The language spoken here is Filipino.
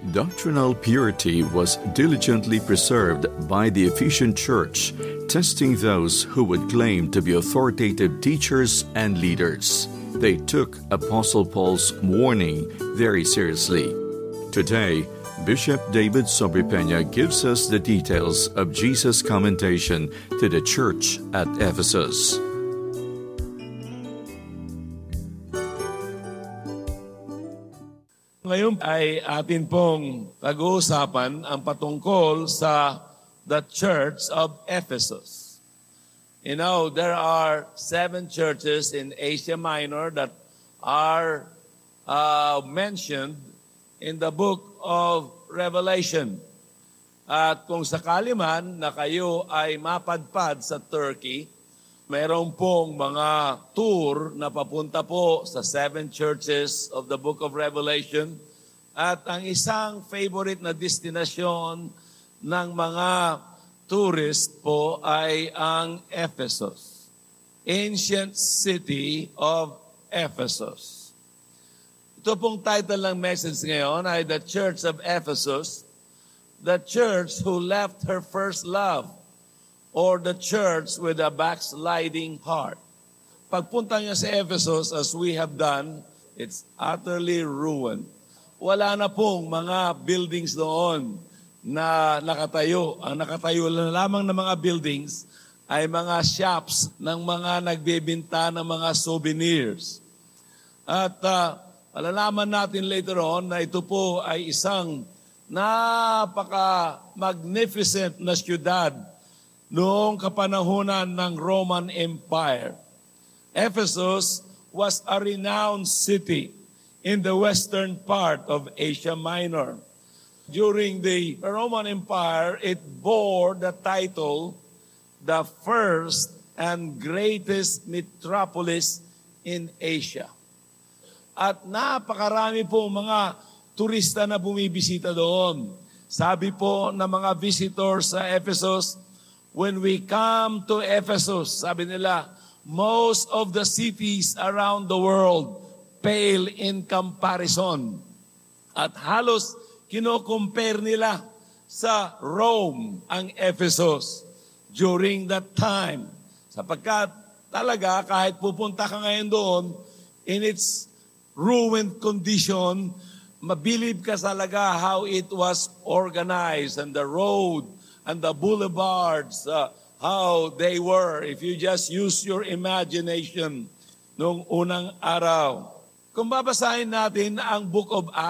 Doctrinal purity was diligently preserved by the Ephesian Church, testing those who would claim to be authoritative teachers and leaders. They took Apostle Paul's warning very seriously. Today, Bishop David Sobrepena gives us the details of Jesus' commendation to the church at Ephesus. Ngayon ay atin pong pag-uusapan ang patungkol sa the Church of Ephesus. You know, there are 7 churches in Asia Minor that are mentioned in the book of Revelation. At kung sakali man na kayo ay mapadpad sa Turkey, mayroon pong mga tour na papunta po sa 7 churches of the book of Revelation. At ang isang favorite na destinasyon ng mga tourist po ay ang Ephesus, ancient city of Ephesus. Ito pong title ng message ngayon ay The Church of Ephesus, the church who left her first love, or the church with a backsliding heart. Pagpunta niya sa Ephesus, as we have done, it's utterly ruined. Wala na pong mga buildings doon na nakatayo. Ang nakatayo lamang ng mga buildings ay mga shops ng mga nagbebenta ng mga souvenirs. At malalaman natin later on na ito po ay isang napaka-magnificent na syudad noong kapanahunan ng Roman Empire. Ephesus was a renowned city in the western part of Asia Minor. During the Roman Empire, it bore the title, the first and greatest metropolis in Asia. At napakarami po mga turista na bumibisita doon. Sabi po ng mga visitors sa Ephesus, when we come to Ephesus, sabi nila, most of the cities around the world pale in comparison. At halos kino-compare nila sa Rome ang Ephesus during that time. Sapagkat talaga kahit pupunta ka ngayon doon, in its ruined condition, mabilib ka talaga how it was organized and the road and the boulevards, how they were, if you just use your imagination noong unang araw. Kung babasahin natin ang Book of